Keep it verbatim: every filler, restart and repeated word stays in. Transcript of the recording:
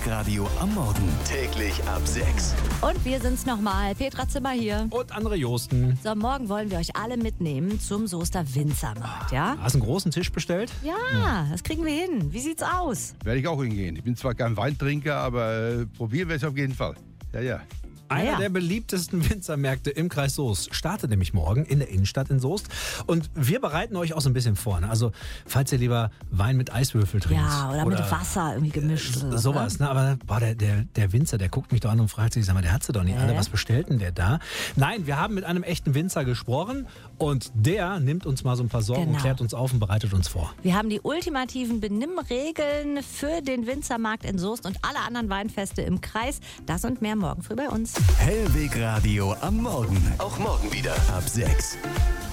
Hellweg Radio am Morgen. Täglich ab sechs. Und wir sind's nochmal. Petra Zimmer hier. Und andere Josten. So, morgen wollen wir euch alle mitnehmen zum Soester Winzermarkt, ja? Hast du einen großen Tisch bestellt? Ja, das kriegen wir hin. Wie sieht's aus? Werde ich auch hingehen. Ich bin zwar kein Weintrinker, aber äh, probieren wir es auf jeden Fall. Ja, ja. Einer ja. der beliebtesten Winzermärkte im Kreis Soest startet nämlich morgen in der Innenstadt in Soest. Und wir bereiten euch auch so ein bisschen vor. Ne? Also, falls ihr lieber Wein mit Eiswürfel trinkt. Ja, oder, mit Wasser irgendwie gemischt. Äh, oder sowas, ne? ne? Aber boah, der, der, der Winzer, der guckt mich doch an und fragt sich, sag mal, der hat sie doch nicht Hä? alle. Was bestellt denn der da? Nein, wir haben mit einem echten Winzer gesprochen und der nimmt uns mal so ein paar Sorgen Genau. und klärt uns auf und bereitet uns vor. Wir haben die ultimativen Benimmregeln für den Winzermarkt in Soest und alle anderen Weinfeste im Kreis. Das und mehr morgen früh bei uns. Hellweg Radio am Morgen. Auch morgen wieder ab sechs.